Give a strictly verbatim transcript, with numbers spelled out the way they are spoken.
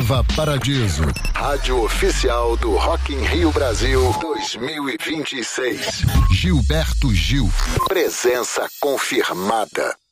Nova Paradiso. Rádio oficial do Rock in Rio Brasil dois mil e vinte e seis. Gilberto Gil. Presença confirmada.